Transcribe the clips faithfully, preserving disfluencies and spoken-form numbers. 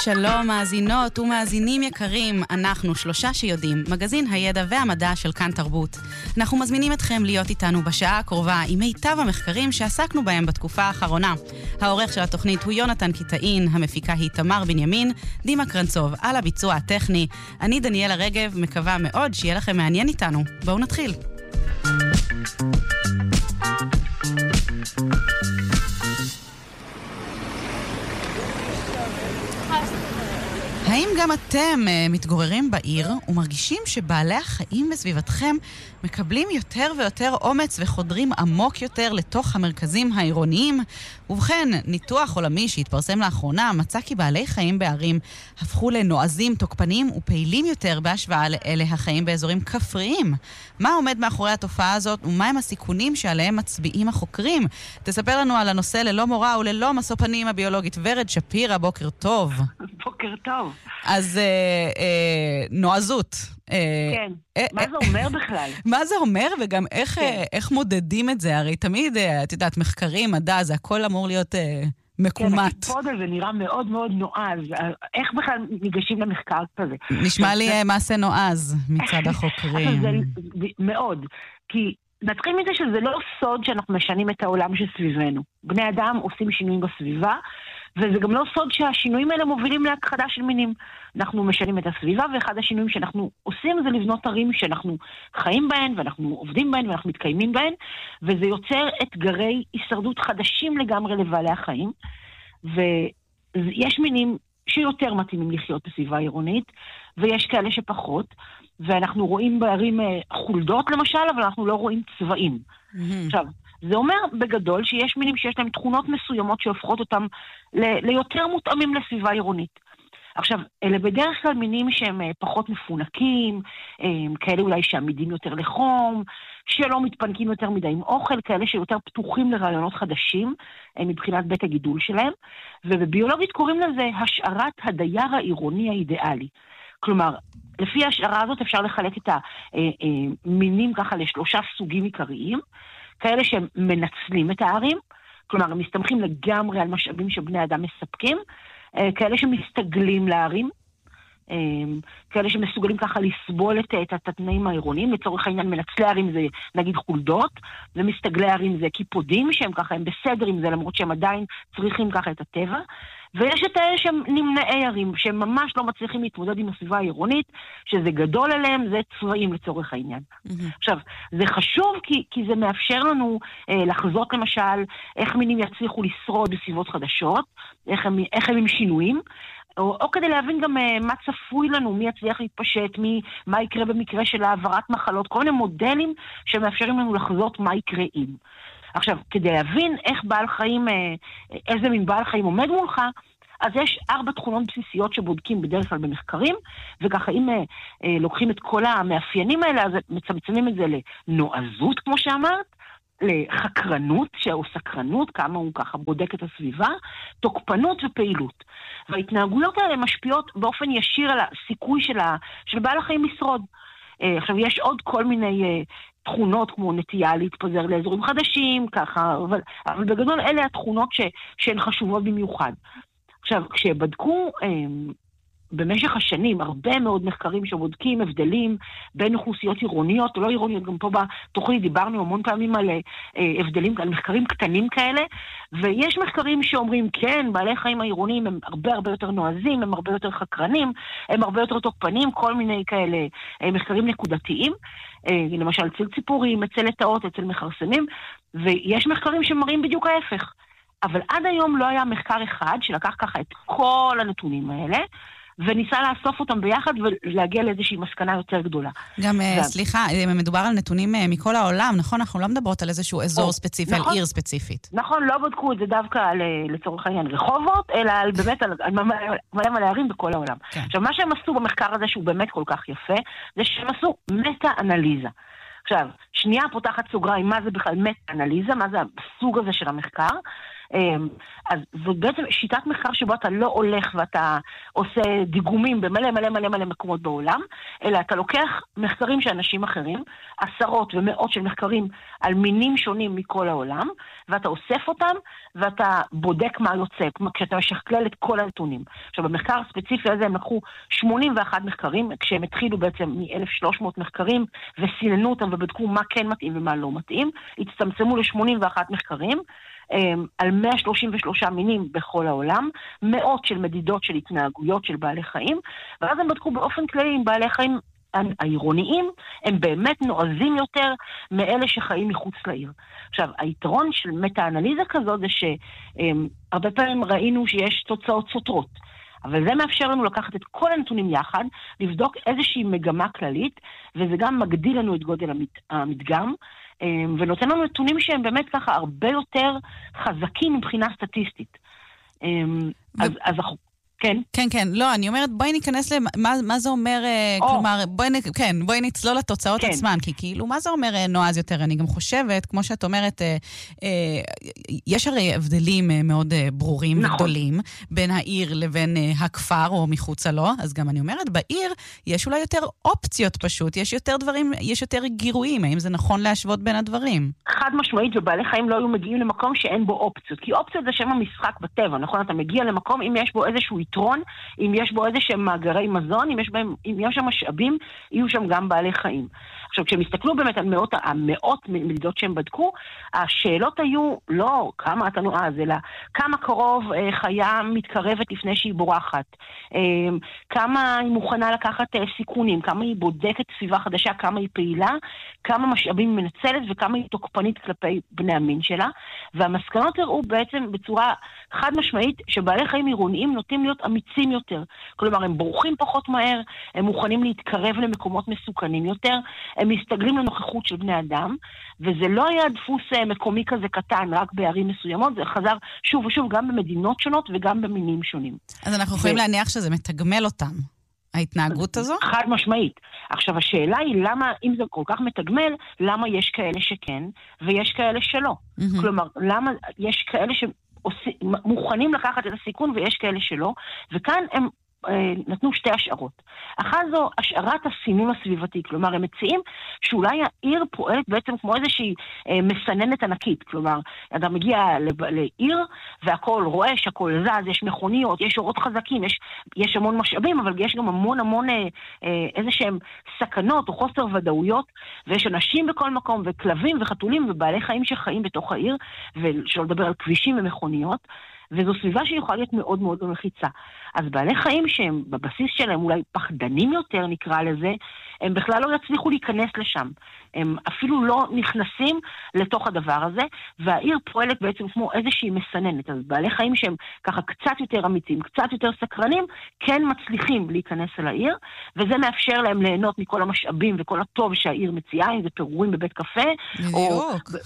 שלום מאזינות ומאזינים יקרים, אנחנו שלושה שיודעים, מגזין הידע והמדע של כאן תרבות. אנחנו מזמינים אתכם להיות איתנו בשעה הקרובה עם מיטב המחקרים שעסקנו בהם בתקופה האחרונה. העורך של התוכנית הוא יונתן קיטאין, המפיקה היא תמר בנימין, דימה קרנצוב על הביצוע הטכני. אני דניאלה רגב, מקווה מאוד שיהיה לכם מעניין איתנו. בואו נתחיל. האם גם אתם מתגוררים בעיר ומרגישים שבעלי החיים בסביבתכם מקבלים יותר ויותר אומץ וחודרים עמוק יותר לתוך המרכזים העירוניים? ובכן, ניתוח עולמי שהתפרסם לאחרונה מצא כי בעלי חיים בערים הפכו לנועזים, תוקפניים ופעילים יותר בהשוואה לאלה החיים באזורים כפריים. מה עומד מאחורי התופעה הזאת ומהם הסיכונים שעליהם מצביעים החוקרים? תספר לנו על הנושא ללא מורא וללא משוא פנים הביולוגית ורד שפירא. בוקר טוב. בוקר טוב. אז אה, אה, נועזות. כן, אה, מה אה, זה אומר בכלל? מה זה אומר וגם איך, כן. אה, איך מודדים את זה? הרי תמיד, אה, את יודעת, מחקרים, מדע, זה הכל אמור להיות אה, מקומט. כן, הקיפוד הזה נראה מאוד מאוד נועז. איך בכלל ניגשים למחקר כזה? נשמע לי אה, מעשה נועז מצד החוקרים. זה מאוד, כי נתחיל מזה שזה לא סוד שאנחנו משנים את העולם שסביבנו. בני אדם עושים שינויים בסביבה, וזה גם לא סוד שהשינויים האלה מובילים להכחדה של מינים. אנחנו משנים את הסביבה, ואחד השינויים שאנחנו עושים זה לבנות ערים שאנחנו חיים בהן, ואנחנו עובדים בהן, ואנחנו מתקיימים בהן, וזה יוצר אתגרי הישרדות חדשים לגמרי לבעלי החיים, ויש מינים שיותר מתאימים לחיות בסביבה עירונית, ויש כאלה שפחות, ואנחנו רואים בערים חולדות למשל, אבל אנחנו לא רואים צבעים. Mm-hmm. עכשיו, זה אומר בגדול שיש מינים שיש להם תכונות מסוימות שהופכות אותם ל- ליותר מותאמים לסביבה עירונית. עכשיו, אלה בדרך כלל מינים שהם פחות מפונקים, כאלה אולי שעמידים יותר לחום, שלא מתפנקים יותר מדי עם אוכל, כאלה שיותר פתוחים לרעיונות חדשים מבחינת בית הגידול שלהם, ובביולוגית קוראים לזה השערת הדייר העירוני האידיאלי. כלומר, לפי ההשערה הזאת אפשר לחלק את המינים ככה לשלושה סוגים עיקריים, כאלה שמנצלים את הערים, כלומר, הם מסתמכים לגמרי על משאבים שבני אדם מספקים, כאלה שמסתגלים לערים, כאלה שמסוגלים ככה לסבול את, את התנאים העירוניים, לצורך העניין מנצלי ערים זה נגיד חולדות, ומסתגלי ערים זה קיפודים, שהם ככה, הם בסדר עם זה, למרות שהם עדיין צריכים ככה את הטבע, ויש את האלה שהם נמנעי ערים, שהם ממש לא מצליחים להתמודד עם הסביבה העירונית, שזה גדול עליהם, זה צבעים לצורך העניין. Mm-hmm. עכשיו, זה חשוב כי, כי זה מאפשר לנו אה, לחזות למשל, איך מינים יצליחו לשרוד בסביבות חדשות, איך הם, איך הם עם שינויים, או, או כדי להבין גם uh, מה צפוי לנו, מי יצליח להתפשט, מי, מה יקרה במקרה של העברת מחלות, כל מיני מודלים שמאפשרים לנו לחזות מה יקרה אם. עכשיו, כדי להבין איך בעל חיים, uh, איזה מין בעל חיים עומד מולך, אז יש ארבע תכונות בסיסיות שבודקים בדרך כלל במחקרים, וככה אם uh, uh, לוקחים את כל המאפיינים האלה, אז מצמצמים את זה לנועזות, כמו שאמרת, לחקרנות, שהוא סקרנות, כמה הוא ככה בודק את הסביבה, תוקפנות ופעילות. וההתנהגויות האלה משפיעות באופן ישיר על הסיכוי של, ה, של בעל החיים לשרוד. Uh, עכשיו, יש עוד כל מיני uh, תכונות, כמו נטייה להתפזר לאזורים חדשים, ככה, אבל, אבל בגדול אלה התכונות ש, שהן חשובות במיוחד. עכשיו, כשבדקו uh, במשך השנים, הרבה מאוד מחקרים שבודקים הבדלים בין אוכלוסיות עירוניות, או לא עירוניות, גם פה בתוכנית דיברנו המון פעמים על אה, הבדלים, על מחקרים קטנים כאלה, ויש מחקרים שאומרים, כן, בעלי חיים העירוניים הם הרבה הרבה יותר נועזים, הם הרבה יותר חקרנים, הם הרבה יותר תוקפנים, כל מיני כאלה אה, מחקרים נקודתיים, אה, למשל אצל ציפורים, אצל לטאות, אצל מחרסמים, ויש מחקרים שמראים בדיוק ההפך. אבל עד היום לא היה מחקר אחד שלקח ככה את כל הנתונים האלה, וניסה לאסוף אותם ביחד ולהגיע לאיזושהי מסקנה יותר גדולה. גם, סליחה, מדובר על נתונים מכל העולם, נכון? אנחנו לא מדברות על איזשהו אזור ספציפי, על עיר ספציפית. נכון, לא בדקו את זה דווקא לצורך העניין רחובות, אלא באמת על מלא מלא ערים בכל העולם. עכשיו, מה שהם עשו במחקר הזה, שהוא באמת כל כך יפה, זה שהם עשו מטה-אנליזה. עכשיו, שנייה פותחת סוגריים, מה זה בכלל מטה-אנליזה, מה זה הסוג הזה של המחקר, אז זאת בעצם שיטת מחקר שבו אתה לא הולך ואתה עושה דיגומים במלא מלא מלא מלא מקומות בעולם, אלא אתה לוקח מחקרים של אנשים אחרים, עשרות ומאות של מחקרים על מינים שונים מכל העולם, ואתה אוסף אותם ואתה בודק מה יוצא, כשאתה משכלל את כל הנתונים. עכשיו, במחקר הספציפי הזה הם לקחו שמונים ואחד מחקרים, כשהם התחילו בעצם מ-אלף ושלוש מאות מחקרים, וסיננו אותם ובדקו מה כן מתאים ומה לא מתאים, הצטמצמו ל-שמונים ואחד מחקרים, על מאה שלושים ושלושה מינים בכל העולם, מאות של מדידות של התנהגויות של בעלי חיים, ואז הם בדקו באופן כללי עם בעלי חיים העירוניים, הם באמת נועזים יותר מאלה שחיים מחוץ לעיר. עכשיו, היתרון של מטה-אנליזה כזאת זה שהרבה פעמים ראינו שיש תוצאות סותרות, אבל זה מאפשר לנו לקחת את כל הנתונים יחד, לבדוק איזושהי מגמה כללית, וזה גם מגדיל לנו את גודל המדגם, ונותן לנו נתונים שהם באמת ככה הרבה יותר חזקים מבחינה סטטיסטית. אז, אז כן. כן, כן. לא, אני אומרת, בואי ניכנס למה מה זה אומר, או. כלומר, בואי, כן, בואי נצלול לתוצאות כן. עצמן, כי כאילו, מה זה אומר נועז יותר? אני גם חושבת, כמו שאת אומרת, אה, אה, יש הרי הבדלים מאוד אה, ברורים נכון. וגדולים, בין העיר לבין אה, הכפר או מחוצה לו, אז גם אני אומרת, בעיר יש אולי יותר אופציות פשוט, יש יותר דברים, יש יותר גירויים, האם זה נכון להשוות בין הדברים? חד משמעית, ובעלי חיים לא היו מגיעים למקום שאין בו אופציות, כי אופציות זה שם המשחק בטבע, נכון? אתה מגיע למקום אם יש בו איזשהו יתרון, אם יש בו איזה שהם מאגרי מזון, אם יש בהם, אם יש שם משאבים, יהיו שם גם בעלי חיים. עכשיו, כשהם הסתכלו באמת על מאות, המאות מדידות שהם בדקו, השאלות היו לא כמה אתה נועז, אלא כמה קרוב אה, חיה מתקרבת לפני שהיא בורחת, אה, כמה היא מוכנה לקחת אה, סיכונים, כמה היא בודקת סביבה חדשה, כמה היא פעילה, כמה משאבים היא מנצלת וכמה היא תוקפנית כלפי בני המין שלה, והמסקנות הראו בעצם בצורה חד משמעית שבעלי חיים עירוניים נוטים להיות אמיצים יותר. כלומר, הם בורחים פחות מהר, הם מוכנים להתקרב למקומות מסוכנים יותר, הם מסתגלים לנוכחות של בני אדם, וזה לא היה דפוס מקומי כזה קטן, רק בערים מסוימות, זה חזר שוב ושוב גם במדינות שונות וגם במינים שונים. אז אנחנו יכולים ו... להניח שזה מתגמל אותם, ההתנהגות הזו? חד משמעית. עכשיו, השאלה היא למה, אם זה כל כך מתגמל, למה יש כאלה שכן, ויש כאלה שלא. Mm-hmm. כלומר, למה יש כאלה ש... מוכנים לקחת את הסיכון ויש כאלה שלא, וכאן הם נתנו שתי השערות. אחת זו השערת הסינון הסביבתי, כלומר הם מציעים שאולי העיר פועלת בעצם כמו איזושהי מסננת ענקית, כלומר אתה מגיע לעיר והכל רועש, הכל זז, יש מכוניות, יש אורות חזקים, יש, יש המון משאבים, אבל יש גם המון המון איזשהם סכנות או חוסר ודאויות, ויש אנשים בכל מקום וכלבים וחתולים ובעלי חיים שחיים בתוך העיר, ושלא לדבר על כבישים ומכוניות, וזו סביבה שיכולה להיות מאוד מאוד מלחיצה. אז בעלי חיים שהם בבסיס שלהם אולי פחדנים יותר נקרא לזה, הם בכלל לא יצליחו להיכנס לשם. הם אפילו לא נכנסים לתוך הדבר הזה, והעיר פועלת בעצם כמו איזושהי מסננת. אז בעלי חיים שהם ככה קצת יותר אמיצים, קצת יותר סקרנים, כן מצליחים להיכנס אל העיר, וזה מאפשר להם ליהנות מכל המשאבים וכל הטוב שהעיר מציעה, אם זה פירורים בבית קפה, או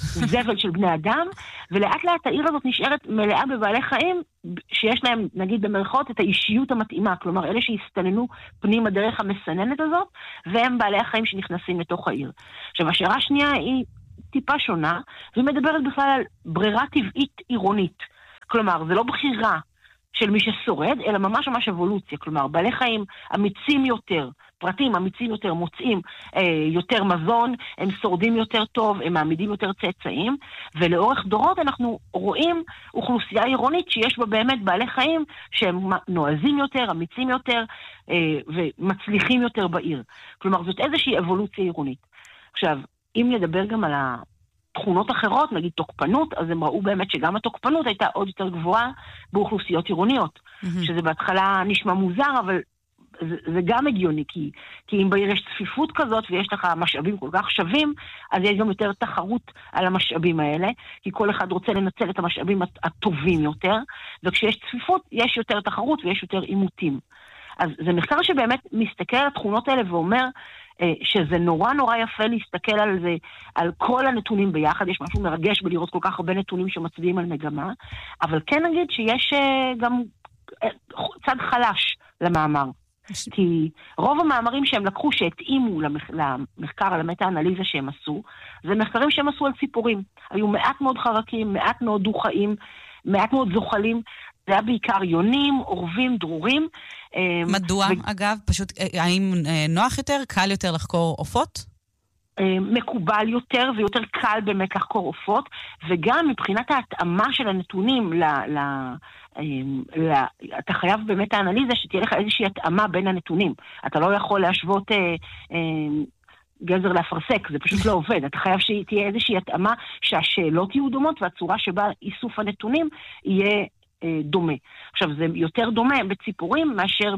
זבל של בני אדם, ולאט לאט העיר הזאת נשארת מלאה בבעלי חיים, שיש להם, נגיד במרכאות, את האישיות המתאימה, כלומר, אלה שהסתננו פנימה דרך המסננת הזאת, והם בעלי החיים שנכנסים לתוך העיר. עכשיו, השערה השנייה היא טיפה שונה, והיא מדברת בכלל על ברירה טבעית עירונית. כלומר, זה לא בחירה של מי ששורד, אלא ממש ממש אבולוציה. כלומר, בעלי חיים אמיצים יותר, פרטים אמיצים יותר, מוצאים אה, יותר מזון, הם שורדים יותר טוב, הם מעמידים יותר צאצאים, ולאורך דורות אנחנו רואים אוכלוסייה עירונית שיש בה באמת בעלי חיים שהם נועזים יותר, אמיצים יותר, אה, ומצליחים יותר בעיר. כלומר, זאת איזושהי אבולוציה עירונית. עכשיו, אם נדבר גם על התכונות אחרות, נגיד תוקפנות, אז הם ראו באמת שגם התוקפנות הייתה עוד יותר גבוהה באוכלוסיות עירוניות, mm-hmm. שזה בהתחלה נשמע מוזר, אבל זה, זה גם הגיוני, כי, כי אם בעיר יש צפיפות כזאת ויש לך משאבים כל כך שווים, אז יש גם יותר תחרות על המשאבים האלה, כי כל אחד רוצה לנצל את המשאבים הטובים יותר, וכשיש צפיפות יש יותר תחרות ויש יותר עימותים. אז זה מחקר שבאמת מסתכל על התכונות האלה ואומר שזה נורא נורא יפה להסתכל על זה, על כל הנתונים ביחד, יש משהו מרגש בלראות כל כך הרבה נתונים שמצביעים על מגמה, אבל כן נגיד שיש גם צד חלש למאמר. כי רוב המאמרים שהם לקחו שהתאימו למחקר על המטה-אנליזה שהם עשו, זה מחקרים שהם עשו על ציפורים. היו מעט מאוד חרקים, מעט מאוד דו-חיים, מעט מאוד זוחלים, זה היה בעיקר יונים, עורבים, דרורים. מדוע, ו... אגב? פשוט, האם נוח יותר, קל יותר לחקור עופות? מקובל יותר ויותר קל באמת לחקור עופות, וגם מבחינת ההתאמה של הנתונים ל... ל... ל... אתה חייב באמת האנליזה שתהיה לך איזושהי התאמה בין הנתונים. אתה לא יכול להשוות אה, אה, גזר להפרסק, זה פשוט לא עובד. אתה חייב שתהיה איזושהי התאמה שהשאלות יהיו דומות, והצורה שבה איסוף הנתונים יהיה אה, דומה. עכשיו, זה יותר דומה בציפורים מאשר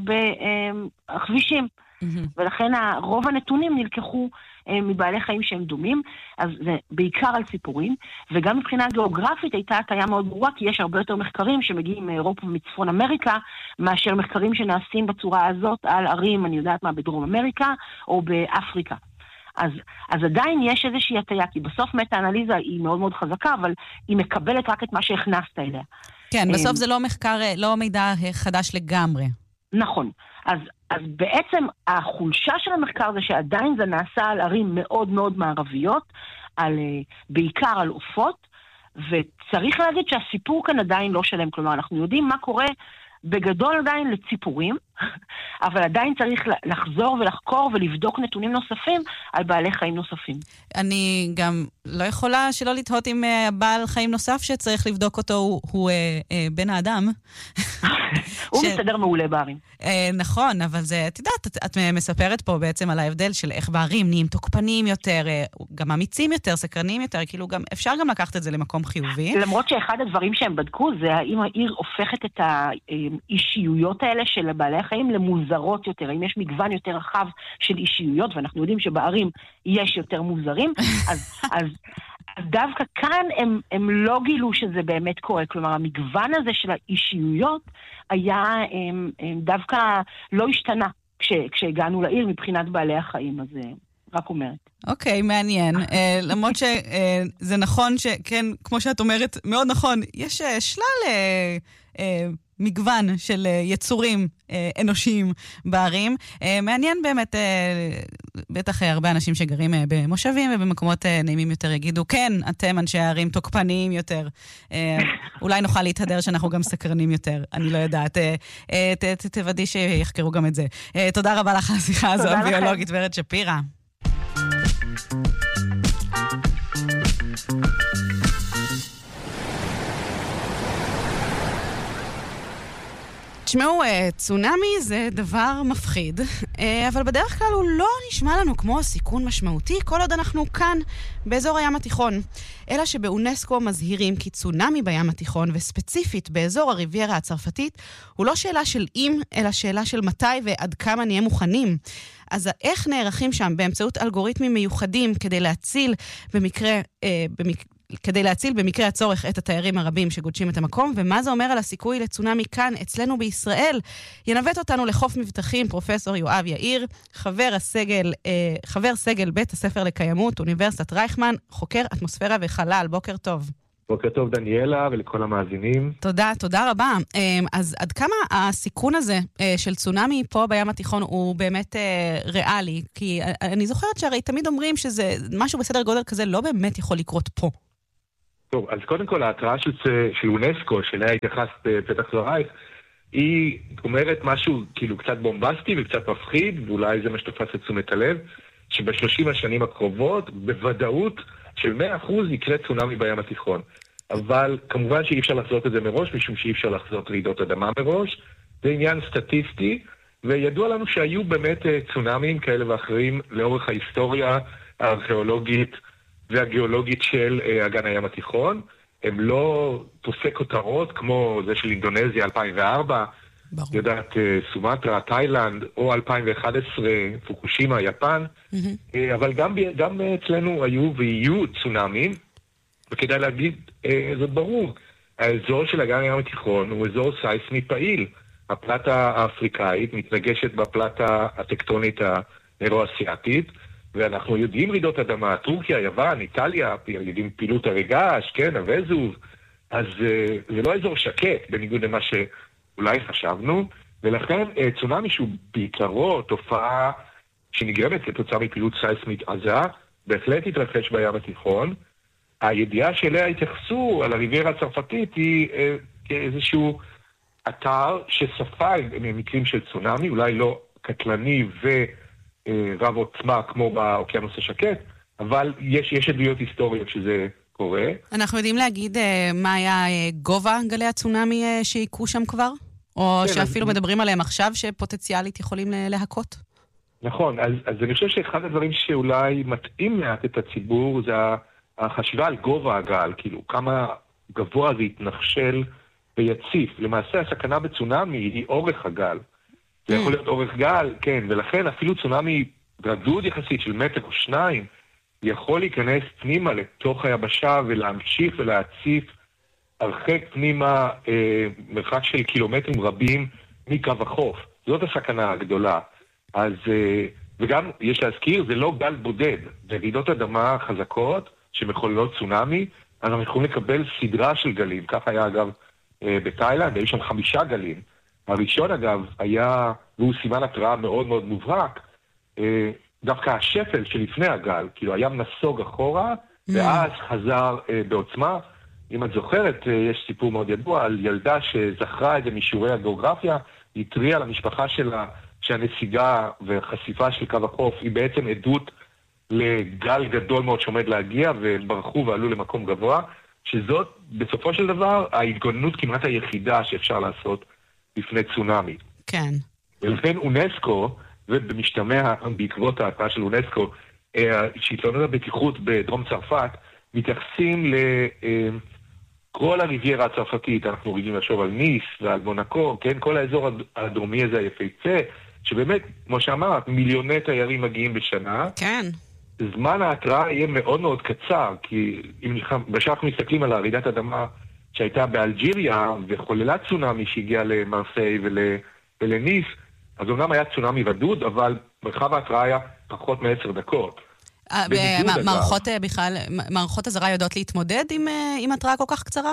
בכבישים. Mm-hmm. ולכן רוב הנתונים נלקחו אה, מבעלי חיים שהם דומים, אז זה בעיקר על ציפורים, וגם מבחינה גיאוגרפית הייתה הטעיה מאוד ברורה, כי יש הרבה יותר מחקרים שמגיעים מאירופה ומצפון אמריקה, מאשר מחקרים שנעשים בצורה הזאת על ערים, אני יודעת מה, בדרום אמריקה או באפריקה. אז, אז עדיין יש איזושהי הטעיה, כי בסוף מטה-אנליזה היא מאוד מאוד חזקה, אבל היא מקבלת רק את מה שהכנסת אליה. כן, בסוף זה לא מחקר, לא מידע חדש לגמרי. נכון. אז, אז בעצם החולשה של המחקר זה שעדיין זה נעשה על ערים מאוד מאוד מערביות, על, בעיקר על עופות, וצריך להגיד שהסיפור כאן עדיין לא שלם. כלומר, אנחנו יודעים מה קורה בגדול עדיין לציפורים, אבל עדיין צריך לחזור ולחקור ולבדוק נתונים נוספים על בעלי חיים נוספים. אני גם לא יכולה שלא לתהות עם בעל חיים נוסף שצריך לבדוק אותו, הוא, הוא אה, אה, בן האדם. הוא ש... מסתדר מעולה בערים. אה, נכון, אבל זה, את יודעת, את, את מספרת פה בעצם על ההבדל של איך בערים נהיים תוקפניים יותר, אה, גם אמיצים יותר, סקרניים יותר, כאילו גם, אפשר גם לקחת את זה למקום חיובי. למרות שאחד הדברים שהם בדקו זה האם העיר הופכת את האישיויות האלה של בעלי החיים למוזרות יותר, האם יש מגוון יותר רחב של אישיויות, ואנחנו יודעים שבערים יש יותר מוזרים, אז, אז, אז דווקא כאן הם, הם לא גילו שזה באמת קורה, כלומר המגוון הזה של האישיויות היה הם, הם דווקא לא השתנה כש, כשהגענו לעיר מבחינת בעלי החיים, אז רק אומרת. אוקיי, מעניין. למרות שזה נכון שכן, כמו שאת אומרת, מאוד נכון, יש שלל מגוון של יצורים אנושיים בערים. מעניין באמת, בטח הרבה אנשים שגרים במושבים ובמקומות נעימים יותר יגידו, כן, אתם אנשי הערים תוקפניים יותר. אולי נוכל להתהדר שאנחנו גם סקרנים יותר, אני לא יודעת. תוודאי שיחקרו גם את זה. תודה רבה לך על השיחה הזו, הביולוגית ורד שפירא. תשמעו, צונאמי זה דבר מפחיד, אבל בדרך כלל הוא לא נשמע לנו כמו סיכון משמעותי כל עוד אנחנו כאן באזור הים התיכון. אלא שבאונסקו מזהירים כי צונאמי בים התיכון, וספציפית באזור הריביירה הצרפתית, הוא לא שאלה של אם, אלא שאלה של מתי ועד כמה נהיה מוכנים. אז איך נערכים שם באמצעות אלגוריתמים מיוחדים כדי להציל במקרה... אה, במק... כדי להציל במקרה הצורך את התיירים הרבים שגודשים את המקום, ומה זה אומר על הסיכוי לצונאמי כאן אצלנו בישראל. ינווט אותנו לחוף מבטחים פרופסור יואב יאיר, חבר הסגל, אה, חבר סגל בית הספר לקיימות, אוניברסיטת רייכמן, חוקר אטמוספירה וחלל. בוקר טוב. בוקר טוב דניאלה ולכל המאזינים. תודה, תודה רבה. אז עד כמה הסיכון הזה של צונאמי פה בים התיכון הוא באמת ריאלי? כי אני זוכרת שהרי תמיד אומרים שזה משהו בסדר גודל כזה לא באמת יכול לקרות פה. טוב, אז קודם כל ההתראה של, של אונסקו, שאליה התייחסת בפתח דברייך, היא אומרת משהו כאילו קצת בומבסטי וקצת מפחיד, ואולי זה מה שתופס את תשומת הלב, שבשלושים השנים הקרובות, בוודאות של מאה אחוז יקרה צונאמי בים התיכון. אבל כמובן שאי אפשר לחזות את זה מראש, משום שאי אפשר לחזות רעידות אדמה מראש. זה עניין סטטיסטי, וידוע לנו שהיו באמת צונאמים כאלה ואחרים לאורך ההיסטוריה הארכיאולוגית והגיאולוגית של אגן הים התיכון. הם לא תופסי כותרות כמו זה של אינדונזיה אלפיים וארבע, ברור. יודעת סומטרה, תאילנד, או אלפיים ואחת עשרה, פוקושימה, יפן, mm-hmm. אבל גם, גם אצלנו היו ויהיו צונאמים, וכדאי להגיד, זאת ברור, האזור של אגן הים התיכון הוא אזור סייסמי פעיל. הפלטה האפריקאית מתנגשת בפלטה הטקטונית האירו-אסיאטית, ואנחנו יודעים רעידות אדמה, טורקיה, יוון, איטליה, יודעים פעילות הרגש, כן, הווזוב, אז זה לא אזור שקט, בניגוד למה שאולי חשבנו, ולכן צונאמי שהוא בעיקרו תופעה שנגרמת כתוצאה מפעילות סייסמית עזה, בהחלט התרחש בים התיכון, הידיעה שאליה התייחסו על הריביירה הצרפתית היא אה, כאיזשהו אתר שספג מקרים של צונאמי, אולי לא קטלני ורב עוצמה כמו באוקיינוס השקט, אבל יש, יש עדויות היסטוריות שזה קורה. אנחנו יודעים להגיד אה, מה היה אה, גובה גלי הצונאמי אה, שהיקו שם כבר? או כן, שאפילו אז... מדברים עליהם עכשיו שפוטנציאלית יכולים להכות? נכון, אז, אז אני חושב שאחד הדברים שאולי מתאים מעט את הציבור זה החשיבה על גובה הגל, כאילו כמה גבוה זה יתנחשל ויציף. למעשה הסכנה בצונאמי היא אורך הגל. זה יכול להיות אורך גל, כן, ולכן אפילו צונאמי רדוד יחסית של מטר או שניים, יכול להיכנס פנימה לתוך היבשה ולהמשיך ולהציף הרחק פנימה אה, מרחק של קילומטרים רבים מקו החוף. זאת הסכנה הגדולה. אז, אה, וגם יש להזכיר, זה לא גל בודד. זה רעידות אדמה חזקות שמחוללות צונאמי, אנחנו יכולים לקבל סדרה של גלים. כך היה אגב אה, בתאילנד, היו שם חמישה גלים. הראשון אגב היה, והוא סימן התראה מאוד מאוד מובהק, אה, דווקא השפל שלפני הגל, כאילו הים נסוג אחורה, mm. ואז חזר אה, בעוצמה. אם את זוכרת, אה, יש סיפור מאוד ידוע על ילדה שזכרה את זה משיעורי הגיאוגרפיה, היא התריעה למשפחה שלה שהנסיגה וחשיפה של קו החוף היא בעצם עדות לגל גדול מאוד שעומד להגיע, וברחו ועלו למקום גבוה, שזאת בסופו של דבר ההתגוננות כמעט היחידה שאפשר לעשות לפני צונאמי. כן. ולכן אונסקו, ובמשתמע בעקבות ההתראה של אונסקו, שלטונות הבטיחות בדרום צרפת, מתייחסים לכל הריביירה הצרפתית. אנחנו רגילים לחשוב על ניס ועל מונקו, כן? כל האזור הדרומי הזה היפהפה, שבאמת, כמו שאמרת, מיליוני תיירים מגיעים בשנה. כן. זמן ההתראה יהיה מאוד מאוד קצר, כי אם אנחנו מסתכלים על הרעידת אדמה שהייתה באלג'יריה, וחוללה צונאמי שהגיע למרסיי ול, ולניס, אז אומנם היה צונאמי רדוד, אבל מרחב ההתראה היה פחות מעשר דקות. מערכות בכלל, מערכות הזרה יודעות להתמודד עם, עם התראה כל כך קצרה?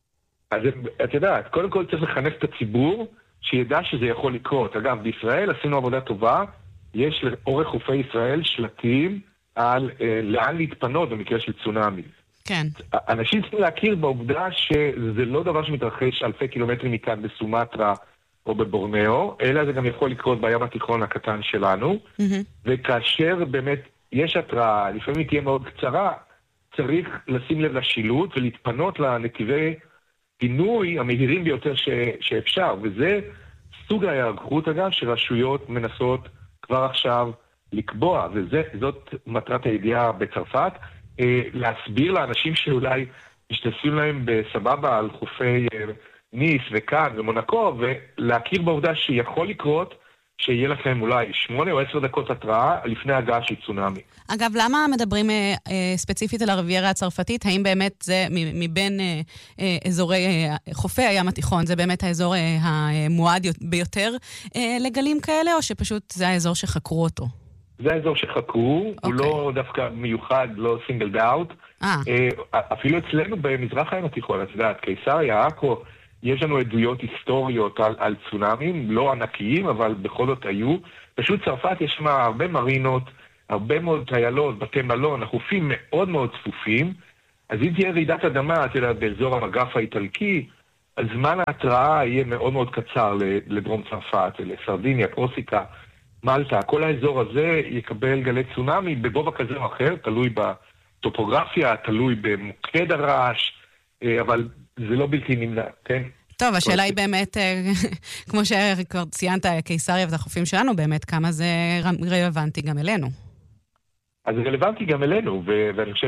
אז את יודעת, קודם כל צריך לחנך את הציבור, שידע שזה יכול לקרות. אגב, בישראל עשינו עבודה טובה, יש לאורך חופי ישראל שלטים על אה, לאן להתפנות במקרה של צונאמי. כן. אנשים צריכים להכיר בעובדה שזה לא דבר שמתרחש אלפי קילומטרים מכאן בסומטרה או בבורנאו, אלא זה גם יכול לקרות בים התיכון הקטן שלנו, mm-hmm. וכאשר באמת יש התראה, לפעמים היא תהיה מאוד קצרה, צריך לשים לב לשילוט ולהתפנות לנתיבי פינוי המהירים ביותר ש... שאפשר, וזה סוג ההיערכות אגב שרשויות מנסות כבר עכשיו לקבוע, וזאת מטרת הידיעה בצרפת, אה, להסביר לאנשים שאולי משתתפים להם בסבבה על חופי אה, ניס וכאן ומונקו, ולהכיר בעובדה שיכול לקרות שיהיה לכם אולי שמונה או עשר דקות התראה לפני הגעה של צונאמי. אגב, למה מדברים אה, אה, ספציפית על הריביירה הצרפתית? האם באמת זה מבין אה, אה, אזורי אה, חופי הים התיכון, זה באמת האזור אה, המועד ביותר אה, לגלים כאלה, או שפשוט זה האזור שחקרו אותו? זה האזור שחקרו, okay. הוא לא דווקא מיוחד, לא סינגלד אאוט. אה. אה, אפילו אצלנו במזרח הים התיכון, את יודעת, קיסריה, עכו, יש לנו עדויות היסטוריות על, על צונאמים, לא ענקיים, אבל בכל זאת היו. פשוט צרפת יש שם הרבה מרינות, הרבה מאוד טיילות, בתי מלון, החופים מאוד מאוד צפופים. אז אם תהיה רעידת אדמה, תראה, באזור המגף האיטלקי, אז זמן ההתראה יהיה מאוד מאוד קצר לדרום צרפת, לסרדיניה, קורסיקה, מלטה. כל האזור הזה יקבל גלי צונאמי בגובה כזה או אחר, תלוי בטופוגרפיה, תלוי במוקד הרעש, אבל זה לא בלתי נמנע, כן? טוב, השאלה היא באמת, כמו שכבר ציינת, קיסריה והחופים שלנו, באמת כמה זה רלוונטי גם אלינו. אז זה רלוונטי גם אלינו, ואני חושב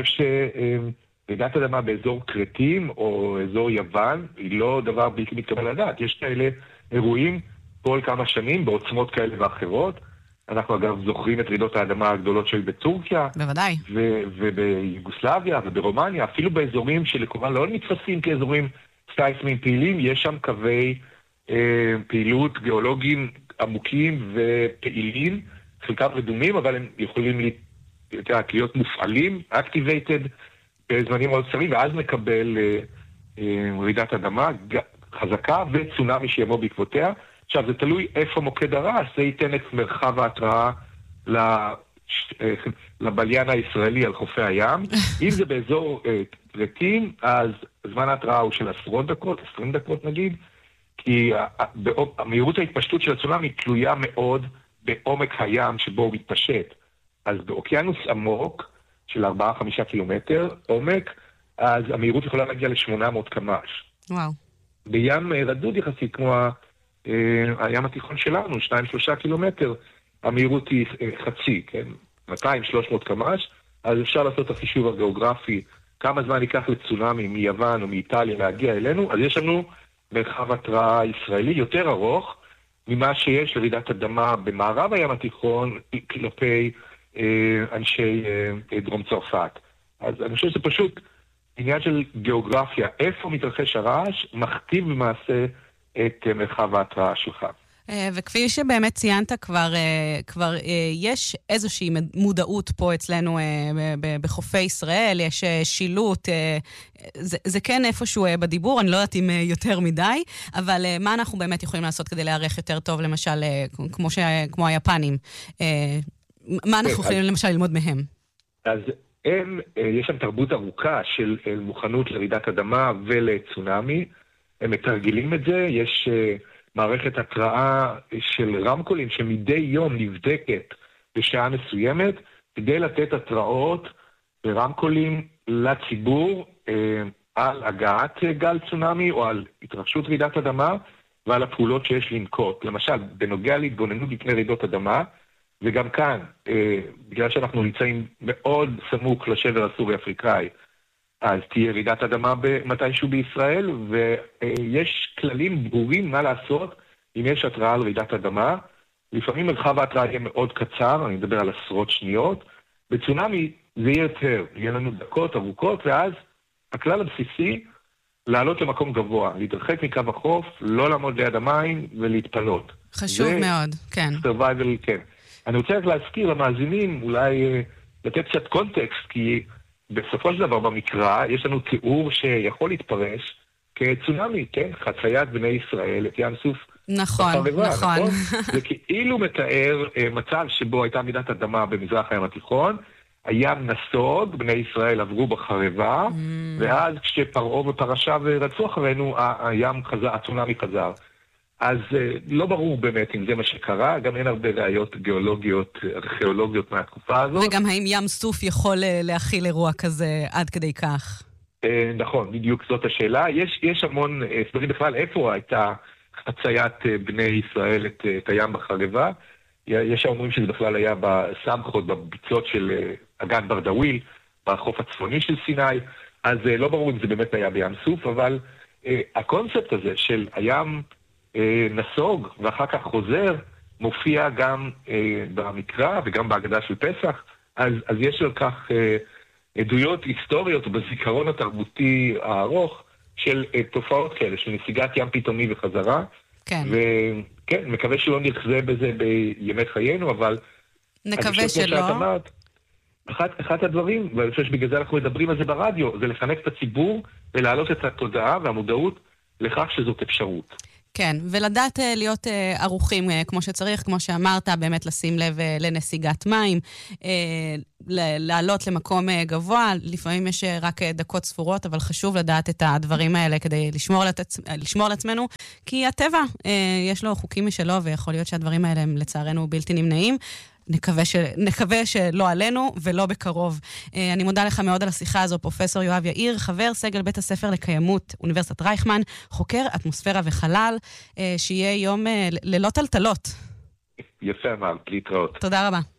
שרעידת אדמה באזור קרטים או אזור יוון, היא לא דבר בלתי מתקבל לדעת. יש כאלה אירועים כל כמה שנים בעוצמות כאלה ואחרות. אנחנו אגב זוכרים את רעידות האדמה הגדולות שהיו בטורקיה. בוודאי. ו- וביוגוסלביה וברומניה, אפילו באזורים שלכאורה לא נתפסים כאזורים סייסמיים פעילים, יש שם קווי אה, פעילות גיאולוגיים עמוקים ופעילים, חלקם רדומים, אבל הם יכולים להיות, להיות מופעלים, activated, בזמנים מאוד קצרים, ואז נקבל אה, אה, רעידת אדמה חזקה וצונאמי שיבוא בעקבותיה. עכשיו, זה תלוי איפה מוקד הרעש, זה ייתן את מרחב ההתראה לבליין הישראלי על חופי הים. אם זה באזור פרטים, אז זמן ההתראה הוא של עשרות דקות, עשרים דקות נגיד, כי המהירות ההתפשטות של הצונאמי תלויה מאוד בעומק הים שבו הוא מתפשט. אז באוקיינוס עמוק של ארבעה עד חמישה קילומטר עומק, אז המהירות יכולה להגיע ל-שמונה מאות קמ"ש. וואו. בים רדוד יחסית, כמו הים התיכון שלנו, שניים עד שלושה קילומטר, המהירות היא חצי, כן? מאתיים עד שלוש מאות קמ"ש, אז אפשר לעשות את החישוב הגיאוגרפי, כמה זמן ייקח לצונאמי מיוון או מאיטליה להגיע אלינו, אז יש לנו מרחב התראה ישראלי יותר ארוך ממה שיש לרעידת אדמה במערב הים התיכון כלפי אה, אנשי אה, דרום צרפת. אז אני חושב שזה פשוט עניין של גיאוגרפיה, איפה מתרחש הרעש, מכתיב במעשה את אה, מרחב ההתראה שלך. וכפי שבאמת ציינת כבר, כבר יש איזושהי מודעות פה אצלנו בחופי ישראל, יש שילוט, זה, זה כן איפשהו בדיבור, אני לא יודעת אם יותר מדי, אבל מה אנחנו באמת יכולים לעשות כדי להיערך יותר טוב, למשל, כמו, ש, כמו היפנים? מה אנחנו יכולים למשל ללמוד מהם? אז הם, יש שם תרבות ארוכה של מוכנות לרעידת אדמה ולצונאמי, הם מתרגלים את זה, יש מערכת התראה של רמקולים שמדי יום נבדקת בשעה מסוימת, כדי לתת התראות ברמקולים לציבור אה, על הגעת גל צונאמי או על התרחשות רעידת אדמה ועל הפעולות שיש לנקוט. למשל, בנוגע להתגוננות בפני רעידות אדמה, וגם כאן, אה, בגלל שאנחנו נמצאים מאוד סמוך לשבר הסורי-אפריקאי, אז תהיה רעידת אדמה מתישהו בישראל, ויש כללים ברורים מה לעשות אם יש התראה על רעידת אדמה. לפעמים מרחב ההתראה יהיה מאוד קצר, אני מדבר על עשרות שניות. בצונאמי זה יהיה יותר, יהיה לנו דקות ארוכות, ואז הכלל הבסיסי, לעלות למקום גבוה, להתרחק מקו החוף, לא לעמוד ליד המים ולהתפנות. חשוב זה מאוד, כן. survival, כן. אני רוצה רק להזכיר למאזינים, אולי לתת קצת קונטקסט, כי בסופו של דבר במקרא יש לנו תיאור שיכול להתפרש כצונאמי, כן? חציית בני ישראל את ים סוף. נכון, בחרבה, נכון. נכון? זה כאילו מתאר מצב שבו הייתה מידת אדמה במזרח הים התיכון, הים נסוג, בני ישראל עברו בחרבה, mm. ואז כשפרעה ופרשיו רצו אחרינו, הים חזר, הצונאמי חזר. אז לא ברור באמת אם זה מה שקרה, גם אין הרבה ראיות גיאולוגיות, ארכיאולוגיות מהתקופה הזאת. וגם האם ים סוף יכול להכיל אירוע כזה עד כדי כך? נכון, בדיוק זאת השאלה. יש, יש המון סברים בכלל איפה הייתה חציית בני ישראל את, את הים בחרבה. יש האומרים שזה בכלל היה בסמכות, בביצות של אגן ברדוויל, בחוף הצפוני של סיני, אז לא ברור אם זה באמת היה בים סוף, אבל הקונספט הזה של הים נסוג ואחר כך חוזר, מופיע גם אה, במקרא וגם בהגדה של פסח, אז, אז יש על כך אה, עדויות היסטוריות בזיכרון התרבותי הארוך של אה, תופעות כאלה, של נסיגת ים פתאומי וחזרה. כן. וכן, מקווה שלא נחזה בזה בימי חיינו, אבל... נקווה שלא. אמרת, אחת, אחת הדברים, ואני חושב שבגלל זה אנחנו מדברים על זה ברדיו, זה לחנך את הציבור ולהעלות את התודעה והמודעות לכך שזאת אפשרות. כן, ולדעת להיות ערוכים כמו שצריך, כמו שאמרת, באמת לשים לב לנסיגת מים, לעלות למקום גבוה, לפעמים יש רק דקות ספורות, אבל חשוב לדעת את הדברים האלה כדי לשמור על, עצ... לשמור על עצמנו, כי הטבע יש לו חוקים משלו, ויכול להיות שהדברים האלה הם לצערנו בלתי נמנעים. נקווה, ש... נקווה שלא עלינו ולא בקרוב. אני מודה לך מאוד על השיחה הזו, פרופסור יואב יאיר, חבר סגל בית הספר לקיימות, אוניברסיטת רייכמן, חוקר אטמוספירה וחלל, שיהיה יום ללא טלטלות. יפה אמרת, להתראות. תודה רבה.